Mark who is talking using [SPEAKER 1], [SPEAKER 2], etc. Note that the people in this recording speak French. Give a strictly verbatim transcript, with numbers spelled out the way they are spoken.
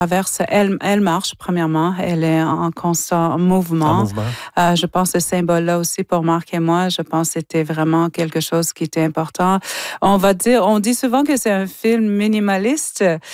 [SPEAKER 1] traverse, elle, elle marche, premièrement. Elle est en constant mouvement.
[SPEAKER 2] En mouvement.
[SPEAKER 1] Euh, je pense que ce symbole-là aussi, pour Marc et moi, je pense que c'était vraiment quelque chose qui était important. On va dire, on dit souvent que c'est un film minimaliste.